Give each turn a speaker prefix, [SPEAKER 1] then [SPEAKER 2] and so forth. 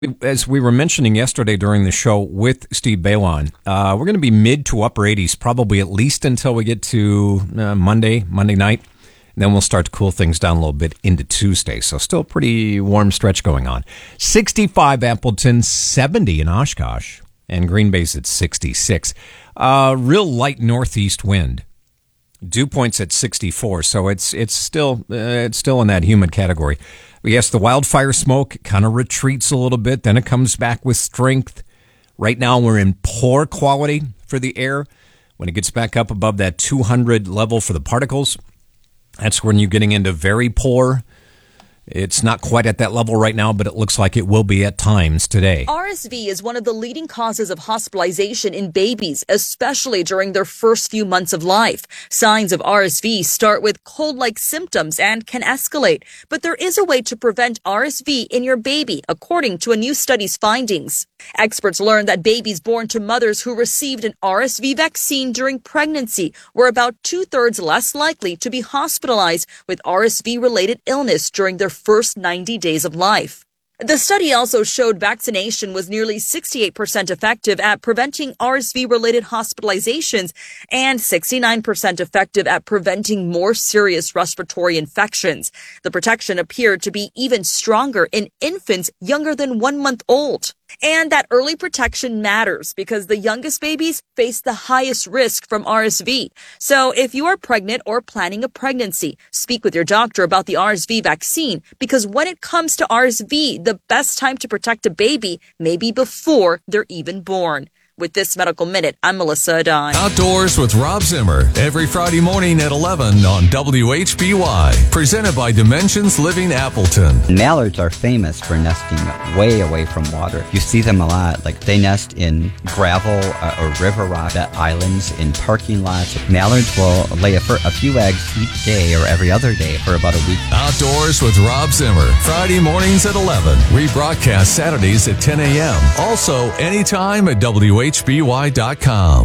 [SPEAKER 1] As we were mentioning yesterday during the show with Steve Balon, we're going to be mid to upper 80s, probably at least until we get to Monday night. And then we'll start to cool things down a little bit into Tuesday. So still a pretty warm stretch going on. 65 Appleton, 70 in Oshkosh, and Green Bay's at 66. Real light northeast wind. Dew point's at 64, so it's still in that humid category. Yes, the wildfire smoke kind of retreats a little bit, then it comes back with strength. Right now we're in poor quality for the air. When it gets back up above that 200 level for the particles, that's when you're getting into very poor. It's not quite at that level right now, but it looks like it will be at times today.
[SPEAKER 2] RSV is one of the leading causes of hospitalization in babies, especially during their first few months of life. Signs of RSV start with cold-like symptoms and can escalate. But there is a way to prevent RSV in your baby, according to a new study's findings. Experts learned that babies born to mothers who received an RSV vaccine during pregnancy were about 2/3 less likely to be hospitalized with RSV-related illness during their first 90 days of life. The study also showed vaccination was nearly 68% effective at preventing RSV-related hospitalizations and 69% effective at preventing more serious respiratory infections. The protection appeared to be even stronger in infants younger than 1 month old. And that early protection matters because the youngest babies face the highest risk from RSV. So if you are pregnant or planning a pregnancy, speak with your doctor about the RSV vaccine because when it comes to RSV, the best time to protect a baby may be before they're even born. With this Medical Minute, I'm Melissa Adon.
[SPEAKER 3] Outdoors with Rob Zimmer, every Friday morning at 11 on WHBY. Presented by Dimensions Living Appleton.
[SPEAKER 4] Mallards are famous for nesting way away from water. You see them a lot. Like they nest in gravel or river rock islands, in parking lots. Mallards will lay a few eggs each day or every other day for about a week.
[SPEAKER 3] Outdoors with Rob Zimmer, Friday mornings at 11. Rebroadcast Saturdays at 10 a.m. Also, anytime at WHBY.com.